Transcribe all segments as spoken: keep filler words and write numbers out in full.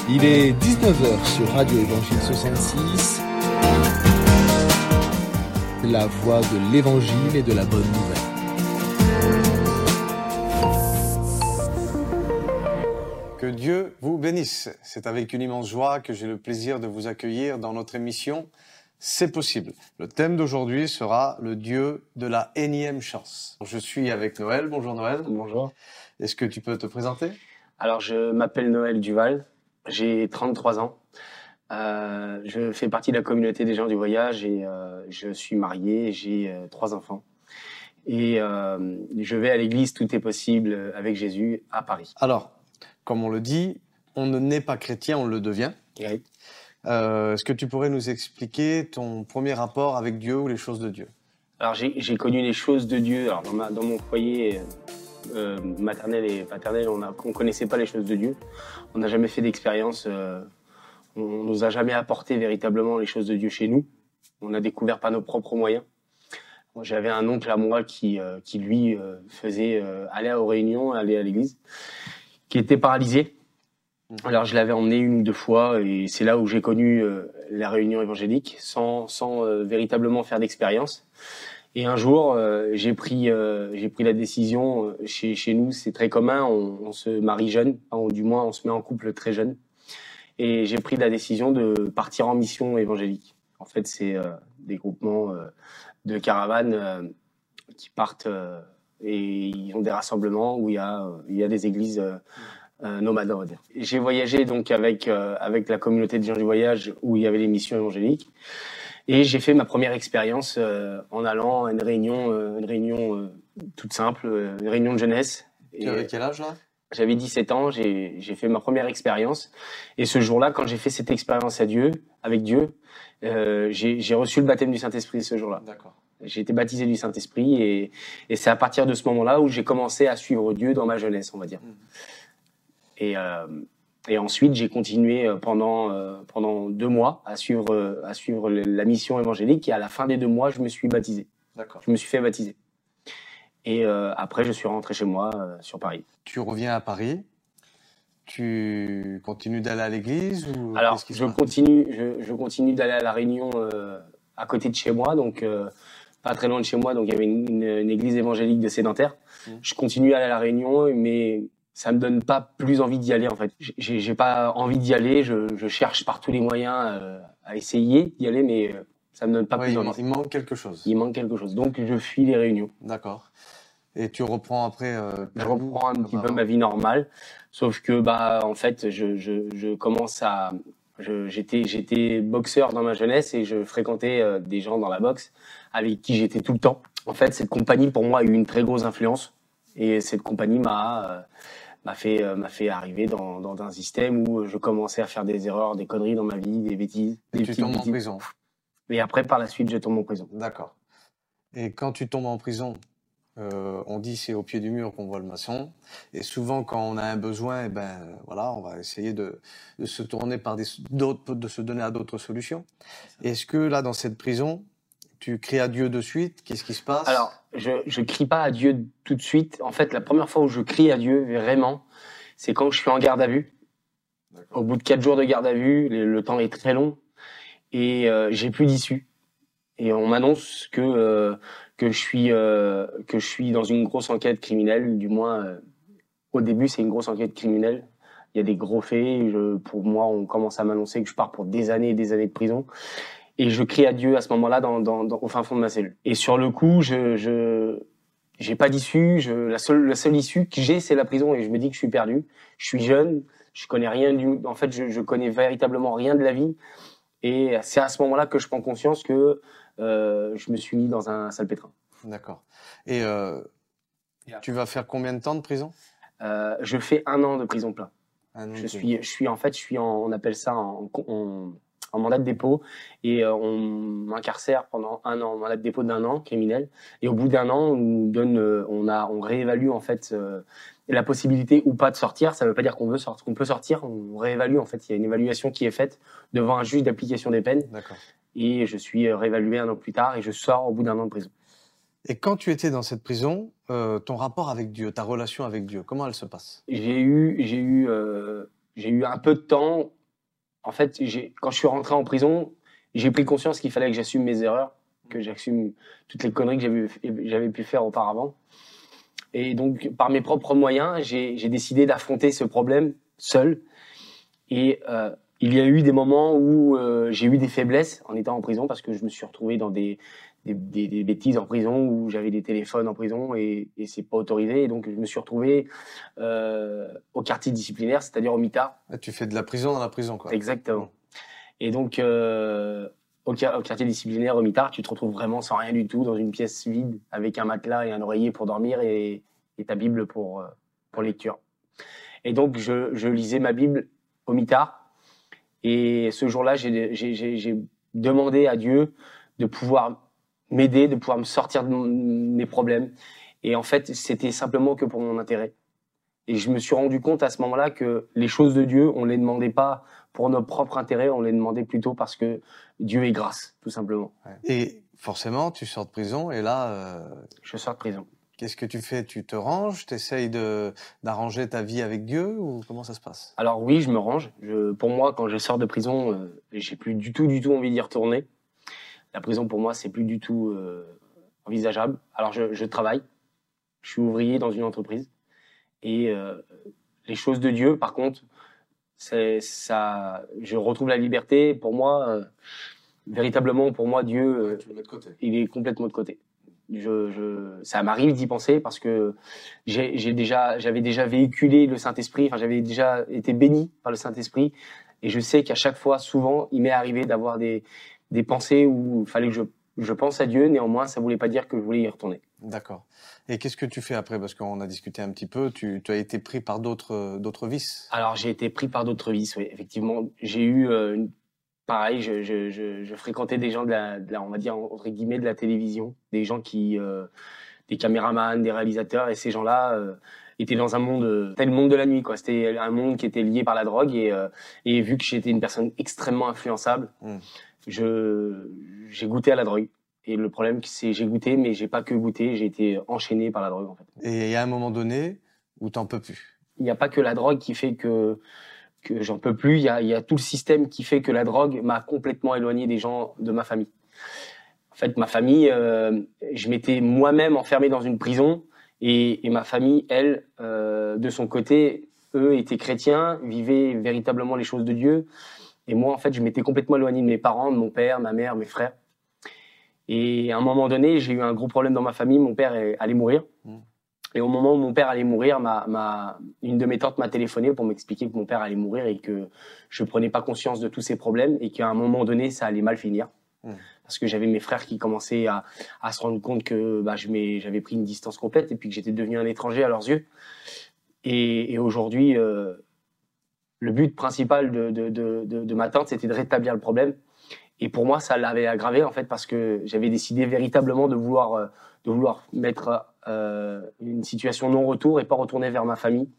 Il est dix-neuf heures sur Radio Évangile soixante-six, la voix de l'Évangile et de la bonne nouvelle. Que Dieu vous bénisse. C'est avec une immense joie que j'ai le plaisir de vous accueillir dans notre émission C'est possible. Le thème d'aujourd'hui sera le Dieu de la énième chance. Je suis avec Noël. Bonjour Noël. Bonjour. Est-ce que tu peux te présenter ? Alors, je m'appelle Noël Duval, j'ai trente-trois ans. Euh, je fais partie de la communauté des gens du voyage et euh, je suis marié, j'ai euh, trois enfants. Et euh, je vais à l'église Tout est possible avec Jésus à Paris. Alors, comme on le dit, on ne naît pas chrétien, on le devient. Oui. Euh, est-ce que tu pourrais nous expliquer ton premier rapport avec Dieu ou les choses de Dieu ? Alors, j'ai, j'ai connu les choses de Dieu. Alors, dans, ma, dans mon foyer euh, maternel et paternel, on ne connaissait pas les choses de Dieu. On n'a jamais fait d'expérience. Euh, on ne nous a jamais apporté véritablement les choses de Dieu chez nous. On a découvert par nos propres moyens. Moi, j'avais un oncle à moi qui, euh, qui lui, euh, faisait euh, aller aux réunions, aller à l'église, qui était paralysé. Alors, je l'avais emmené une ou deux fois et c'est là où j'ai connu euh, la réunion évangélique sans, sans euh, véritablement faire d'expérience. Et un jour, euh, j'ai pris, euh, j'ai pris la décision, euh, chez, chez nous, c'est très commun, on, on se marie jeune, enfin, ou du moins on se met en couple très jeune. Et j'ai pris la décision de partir en mission évangélique. En fait, c'est euh, des groupements euh, de caravanes euh, qui partent euh, et ils ont des rassemblements où il y a, euh, il y a des églises euh, Euh, nomade, on va dire. J'ai voyagé donc avec euh, avec la communauté des gens du voyage où il y avait les missions évangéliques et j'ai fait ma première expérience euh, en allant à une réunion euh, une réunion euh, toute simple, euh, une réunion de jeunesse. Tu avais quel âge là ? J'avais dix-sept ans, j'ai j'ai fait ma première expérience et ce jour-là, quand j'ai fait cette expérience à Dieu, avec Dieu, euh, j'ai j'ai reçu le baptême du Saint-Esprit ce jour-là. D'accord. J'ai été baptisé du Saint-Esprit et et c'est à partir de ce moment-là où j'ai commencé à suivre Dieu dans ma jeunesse, on va dire. Mmh. Et, euh, et ensuite, j'ai continué pendant, euh, pendant deux mois à suivre, euh, à suivre la mission évangélique. Et à la fin des deux mois, je me suis baptisé. D'accord. Je me suis fait baptiser. Et euh, après, je suis rentré chez moi, euh, sur Paris. Tu reviens à Paris. Tu continues d'aller à l'église ou Alors, je continue, je, je continue d'aller à la Réunion euh, à côté de chez moi, donc euh, pas très loin de chez moi. Donc, il y avait une, une, une église évangélique de Sédentaire. Mmh. Je continue à aller à la Réunion, mais ça me donne pas plus envie d'y aller en fait. J'ai, j'ai pas envie d'y aller. Je, je cherche par tous les moyens euh, à essayer d'y aller, mais euh, ça me donne pas ouais, plus il envie. Man- il manque quelque chose. Il manque quelque chose. Donc je fuis les réunions. D'accord. Et tu reprends après. Euh, je reprends un petit peu ma vie normale, sauf que bah en fait je je, je commence à je, j'étais j'étais boxeur dans ma jeunesse et je fréquentais euh, des gens dans la boxe avec qui j'étais tout le temps. En fait, cette compagnie pour moi a eu une très grosse influence et cette compagnie m'a euh, m'a fait euh, m'a fait arriver dans dans un système où je commençais à faire des erreurs, des conneries dans ma vie, des bêtises. Et des tu tombes bêtises. en prison. Et après, par la suite, je tombe en prison. D'accord. Et quand tu tombes en prison, euh, on dit c'est au pied du mur qu'on voit le maçon. Et souvent, quand on a un besoin, eh ben voilà, on va essayer de, de se tourner par des d'autres, de se donner à d'autres solutions. Est-ce que là, dans cette prison, tu cries à Dieu de suite ? Qu'est-ce qui se passe ? Alors, je je crie pas à Dieu tout de suite. En fait, la première fois où je crie à Dieu vraiment, c'est quand je suis en garde à vue. D'accord. Au bout de quatre jours de garde à vue, le, le temps est très long et euh, j'ai plus d'issue. Et on m'annonce que euh, que je suis euh, que je suis dans une grosse enquête criminelle. Du moins, euh, au début, c'est une grosse enquête criminelle. Il y a des gros faits. Je, pour moi, on commence à m'annoncer que je pars pour des années et des années de prison. Et je crie à Dieu à ce moment-là dans, dans, dans, au fin fond de ma cellule. Et sur le coup, je, je, j'ai pas d'issue. Je, la seule, la seule issue que j'ai, c'est la prison. Et je me dis que je suis perdu. Je suis jeune. Je connais rien du, en fait, je, je connais véritablement rien de la vie. Et c'est à ce moment-là que je prends conscience que, euh, je me suis mis dans un salpêtrin. D'accord. Et, euh, tu vas faire combien de temps de prison ? Euh, je fais un an de prison plein. Un an je de suis, prison. je suis, en fait, je suis en, on appelle ça en, en, en mandat de dépôt et euh, on m'incarcère pendant un an, mandat de dépôt d'un an criminel. Et au bout d'un an, on nous donne, euh, on a, on réévalue en fait euh, la possibilité ou pas de sortir. Ça ne veut pas dire qu'on veut sortir, qu'on peut sortir. On réévalue en fait. Il y a une évaluation qui est faite devant un juge d'application des peines. D'accord. Et je suis réévalué un an plus tard et je sors au bout d'un an de prison. Et quand tu étais dans cette prison, euh, ton rapport avec Dieu, ta relation avec Dieu, comment elle se passe ? J'ai eu, j'ai eu, euh, j'ai eu un peu de temps en fait, j'ai, quand je suis rentré en prison, j'ai pris conscience qu'il fallait que j'assume mes erreurs, que j'assume toutes les conneries que j'avais, j'avais pu faire auparavant. Et donc, par mes propres moyens, j'ai, j'ai décidé d'affronter ce problème seul. Et euh, il y a eu des moments où euh, j'ai eu des faiblesses en étant en prison parce que je me suis retrouvé dans des, des, des, des bêtises en prison où j'avais des téléphones en prison et, et c'est pas autorisé. Et donc, je me suis retrouvé euh, au quartier disciplinaire, c'est-à-dire au mitard. Tu fais de la prison dans la prison, quoi. Exactement. Et donc, euh, au, au quartier disciplinaire, au mitard, tu te retrouves vraiment sans rien du tout dans une pièce vide avec un matelas et un oreiller pour dormir et, et ta Bible pour, pour lecture. Et donc, je, je lisais ma Bible au mitard. Et ce jour-là, j'ai, j'ai, j'ai, j'ai demandé à Dieu de pouvoir m'aider, de pouvoir me sortir de mon, mes problèmes. Et en fait, c'était simplement que pour mon intérêt. Et je me suis rendu compte à ce moment-là que les choses de Dieu, on ne les demandait pas pour notre propre intérêt, on les demandait plutôt parce que Dieu est grâce, tout simplement. Et forcément, tu sors de prison et là... Euh... Je sors de prison. Qu'est-ce que tu fais? Tu te ranges? Tu essayes de, d'arranger ta vie avec Dieu ou comment ça se passe? Alors oui, je me range. Je, pour moi, quand je sors de prison, euh, j'ai plus du tout, du tout envie d'y retourner. La prison, pour moi, c'est plus du tout euh, envisageable. Alors je, je travaille. Je suis ouvrier dans une entreprise. Et euh, les choses de Dieu, par contre, c'est ça. Je retrouve la liberté. Pour moi, euh, véritablement, pour moi, Dieu, euh, tu le mets de côté. Il est complètement de côté. Je, je, ça m'arrive d'y penser parce que j'ai, j'ai déjà, j'avais déjà véhiculé le Saint-Esprit. Enfin, j'avais déjà été béni par le Saint-Esprit, et je sais qu'à chaque fois, souvent, il m'est arrivé d'avoir des des pensées où il fallait que je je pense à Dieu. Néanmoins, ça voulait pas dire que je voulais y retourner. D'accord. Et qu'est-ce que tu fais après? Parce qu'on a discuté un petit peu. Tu, tu as été pris par d'autres d'autres vices. Alors, j'ai été pris par d'autres vices. Oui, effectivement, j'ai eu euh, une Pareil, je, je, je, je fréquentais des gens de la, de la, on va dire entre guillemets, de la télévision, des gens qui, euh, des caméramans, des réalisateurs, et ces gens-là euh, étaient dans un monde, c'était le monde de la nuit, quoi. C'était un monde qui était lié par la drogue, et, euh, et vu que j'étais une personne extrêmement influençable, mmh. je, j'ai goûté à la drogue. Et le problème, c'est j'ai goûté, mais j'ai pas que goûté, j'ai été enchaîné par la drogue, en fait. Et il y a un moment donné où t'en peux plus. Il n'y a pas que la drogue qui fait que que j'en peux plus. Il y a, il y a tout le système qui fait que la drogue m'a complètement éloigné des gens de ma famille. En fait, ma famille, euh, je m'étais moi-même enfermé dans une prison, et, et ma famille, elle, euh, de son côté, eux étaient chrétiens, vivaient véritablement les choses de Dieu. Et moi, en fait, je m'étais complètement éloigné de mes parents, de mon père, ma mère, mes frères. Et à un moment donné, j'ai eu un gros problème dans ma famille. Mon père allait mourir. Mmh. Et au moment où mon père allait mourir, ma, ma, une de mes tantes m'a téléphoné pour m'expliquer que mon père allait mourir et que je prenais pas conscience de tous ces problèmes et qu'à un moment donné, ça allait mal finir. Mmh. Parce que j'avais mes frères qui commençaient à, à se rendre compte que bah, je j'avais pris une distance complète et puis que j'étais devenu un étranger à leurs yeux. Et, et aujourd'hui, euh, le but principal de, de, de, de, de ma tante, c'était de rétablir le problème. Et pour moi, ça l'avait aggravé, en fait, parce que j'avais décidé véritablement de vouloir, de vouloir mettre euh, une situation non-retour et pas retourner vers ma famille.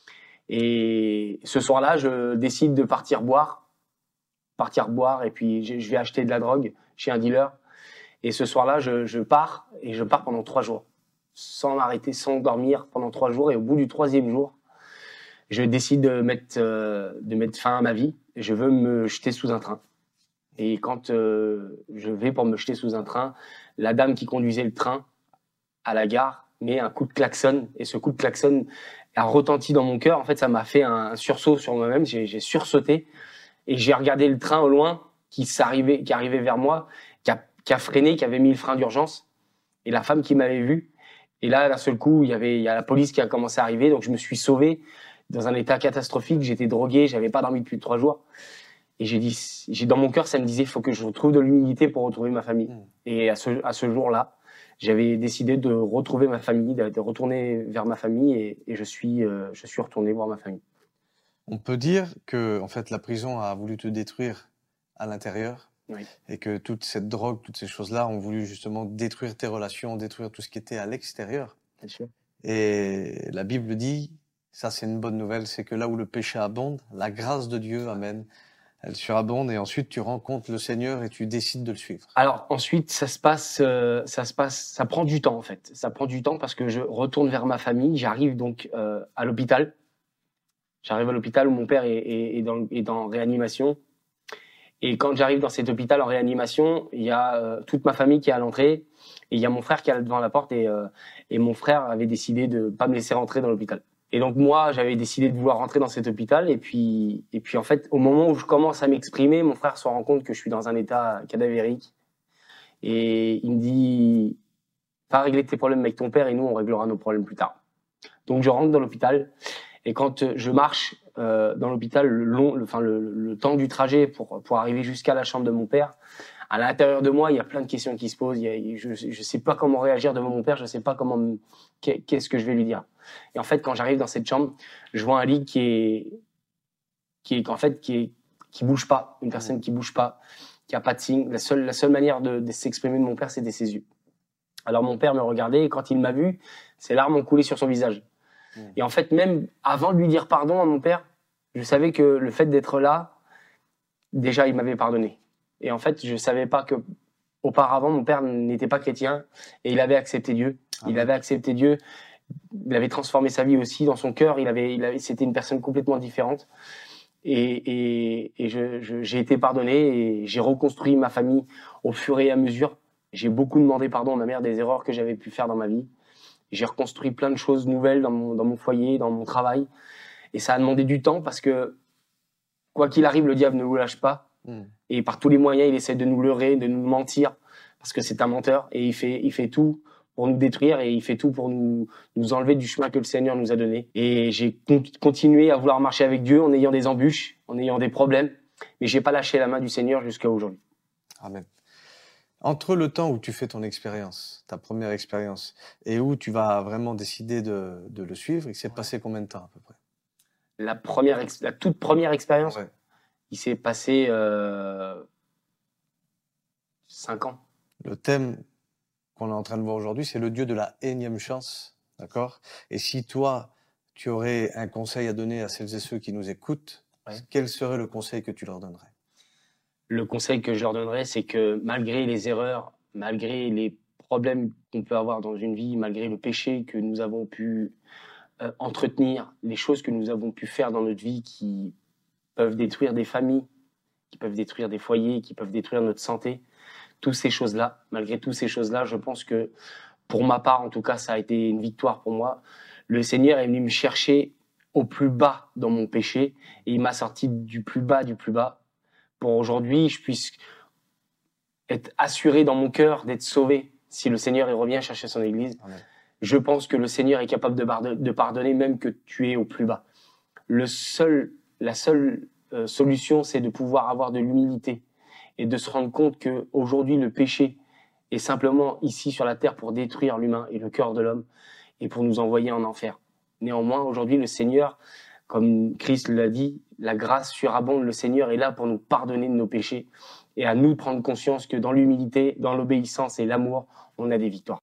Et ce soir-là, je décide de partir boire, partir boire, et puis je, je vais acheter de la drogue chez un dealer. Et ce soir-là, je, je pars, et je pars pendant trois jours, sans m'arrêter, sans dormir, pendant trois jours. Et au bout du troisième jour, je décide de mettre, euh, de mettre fin à ma vie. Je veux me jeter sous un train. Et quand euh, je vais pour me jeter sous un train, la dame qui conduisait le train à la gare met un coup de klaxon. Et ce coup de klaxon a retenti dans mon cœur. En fait, ça m'a fait un sursaut sur moi-même. J'ai, j'ai sursauté et j'ai regardé le train au loin qui s'arrivait, qui arrivait vers moi, qui a, qui a freiné, qui avait mis le frein d'urgence. Et la femme qui m'avait vu. Et là, d'un seul coup, il y avait, il y a la police qui a commencé à arriver. Donc, je me suis sauvé dans un état catastrophique. J'étais drogué, j'avais pas dormi depuis trois jours. Et j'ai dit, j'ai dans mon cœur, ça me disait, il faut que je retrouve de l'humilité pour retrouver ma famille. Mmh. Et à ce, à ce jour-là, j'avais décidé de retrouver ma famille, de, de retourner vers ma famille, et, et je suis, euh, je suis retourné voir ma famille. On peut dire que, en fait, la prison a voulu te détruire à l'intérieur, oui. Et que toute cette drogue, toutes ces choses-là, ont voulu justement détruire tes relations, détruire tout ce qui était à l'extérieur. Bien sûr. Et la Bible dit, ça c'est une bonne nouvelle, c'est que là où le péché abonde, la grâce de Dieu, amen, elle surabonde, et ensuite tu rencontres le Seigneur et tu décides de le suivre. Alors ensuite, ça se passe, euh, ça se passe, ça prend du temps en fait. Ça prend du temps parce que je retourne vers ma famille. J'arrive donc euh, à l'hôpital. J'arrive à l'hôpital où mon père est, est, est, dans, est dans réanimation. Et quand j'arrive dans cet hôpital en réanimation, il y a euh, toute ma famille qui est à l'entrée et il y a mon frère qui est là devant la porte et, euh, et mon frère avait décidé de pas me laisser rentrer dans l'hôpital. Et donc moi, j'avais décidé de vouloir rentrer dans cet hôpital et puis et puis en fait, au moment où je commence à m'exprimer, mon frère se rend compte que je suis dans un état cadavérique et il me dit va régler tes problèmes avec ton père et nous on réglera nos problèmes plus tard. Donc je rentre dans l'hôpital et quand je marche euh, dans l'hôpital le long, le, enfin le, le temps du trajet pour pour arriver jusqu'à la chambre de mon père, à l'intérieur de moi il y a plein de questions qui se posent. Il y a, je je sais pas comment réagir devant mon père, je sais pas comment me, qu'est-ce que je vais lui dire. Et en fait quand j'arrive dans cette chambre, je vois un lit qui est qui est en fait qui est qui bouge pas, une personne qui bouge pas, qui a pas de signe. La seule la seule manière de, de s'exprimer de mon père c'était ses yeux. Alors mon père me regardait et quand il m'a vu, ses larmes ont coulé sur son visage. Mmh. Et en fait, même avant de lui dire pardon à mon père, je savais que le fait d'être là, déjà, il m'avait pardonné. Et en fait, je savais pas que auparavant, mon père n'était pas chrétien et il avait accepté Dieu. Ah, il oui. avait accepté Dieu. Il avait transformé sa vie aussi dans son cœur. Il avait, il avait, c'était une personne complètement différente. Et, et, et je, je, j'ai été pardonné et j'ai reconstruit ma famille au fur et à mesure. J'ai beaucoup demandé pardon à ma mère des erreurs que j'avais pu faire dans ma vie. J'ai reconstruit plein de choses nouvelles dans mon, dans mon foyer, dans mon travail. Et ça a demandé du temps parce que, quoi qu'il arrive, le diable ne nous lâche pas. Mmh. Et par tous les moyens, il essaie de nous leurrer, de nous mentir, parce que c'est un menteur. Et il fait, il fait tout pour nous détruire et il fait tout pour nous, nous enlever du chemin que le Seigneur nous a donné. Et j'ai con- continué à vouloir marcher avec Dieu en ayant des embûches, en ayant des problèmes. Mais j'ai pas lâché la main du Seigneur jusqu'à aujourd'hui. Amen. Entre le temps où tu fais ton expérience, ta première expérience, et où tu vas vraiment décider de, de le suivre, il s'est passé combien de temps à peu près ? La première, ex- la toute première expérience, ouais. il s'est passé euh, cinq ans. Le thème qu'on est en train de voir aujourd'hui, c'est le Dieu de la énième chance, d'accord ? Et si toi, tu aurais un conseil à donner à celles et ceux qui nous écoutent, ouais. quel serait le conseil que tu leur donnerais ? Le conseil que je leur donnerais, c'est que malgré les erreurs, malgré les problèmes qu'on peut avoir dans une vie, malgré le péché que nous avons pu euh, entretenir, les choses que nous avons pu faire dans notre vie qui peuvent détruire des familles, qui peuvent détruire des foyers, qui peuvent détruire notre santé, toutes ces choses-là, malgré toutes ces choses-là, je pense que pour ma part, en tout cas, ça a été une victoire pour moi. Le Seigneur est venu me chercher au plus bas dans mon péché et il m'a sorti du plus bas, du plus bas. Pour aujourd'hui, je puisse être assuré dans mon cœur d'être sauvé. Si le Seigneur il revient chercher son Église, Amen. Je pense que le Seigneur est capable de, bar- de pardonner même que tu es au plus bas. Le seul, la seule euh, solution, c'est de pouvoir avoir de l'humilité et de se rendre compte que aujourd'hui le péché est simplement ici sur la terre pour détruire l'humain et le cœur de l'homme et pour nous envoyer en enfer. Néanmoins, aujourd'hui, le Seigneur, comme Christ l'a dit, la grâce surabonde, le Seigneur est là pour nous pardonner de nos péchés et à nous prendre conscience que dans l'humilité, dans l'obéissance et l'amour, on a des victoires.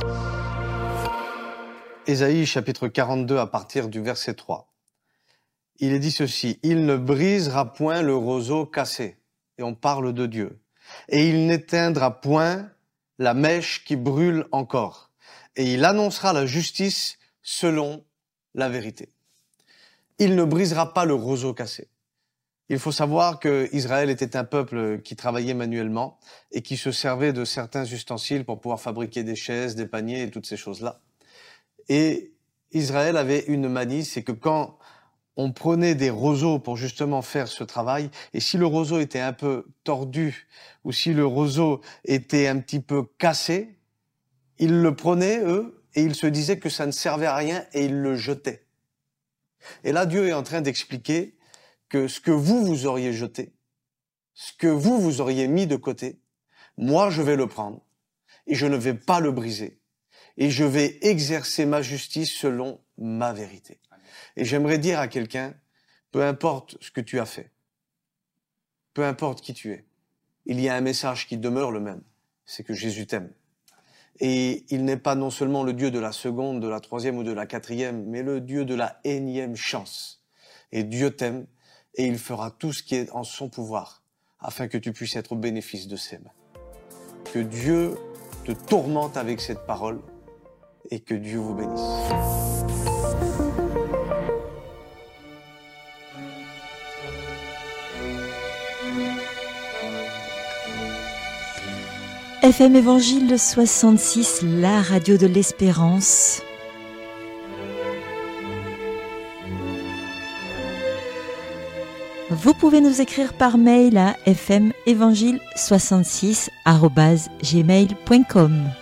Ésaïe chapitre quarante-deux à partir du verset trois. Il est dit ceci, « Il ne brisera point le roseau cassé. » Et on parle de Dieu. « Et il n'éteindra point la mèche qui brûle encore. Et il annoncera la justice selon la vérité. » Il ne brisera pas le roseau cassé. Il faut savoir que Israël était un peuple qui travaillait manuellement et qui se servait de certains ustensiles pour pouvoir fabriquer des chaises, des paniers et toutes ces choses-là. Et Israël avait une manie, c'est que quand on prenait des roseaux pour justement faire ce travail, et si le roseau était un peu tordu ou si le roseau était un petit peu cassé, ils le prenaient, eux, et ils se disaient que ça ne servait à rien et ils le jetaient. Et là, Dieu est en train d'expliquer que ce que vous, vous auriez jeté, ce que vous, vous auriez mis de côté, moi, je vais le prendre et je ne vais pas le briser. Et je vais exercer ma justice selon ma vérité. Et j'aimerais dire à quelqu'un, peu importe ce que tu as fait, peu importe qui tu es, il y a un message qui demeure le même, c'est que Jésus t'aime. Et il n'est pas non seulement le Dieu de la seconde, de la troisième ou de la quatrième, mais le Dieu de la énième chance. Et Dieu t'aime et il fera tout ce qui est en son pouvoir afin que tu puisses être au bénéfice de ses mains. Que Dieu te tourmente avec cette parole et que Dieu vous bénisse. F M Évangile soixante-six, la radio de l'espérance. Vous pouvez nous écrire par mail à f m évangile soixante-six arobase gmail point com.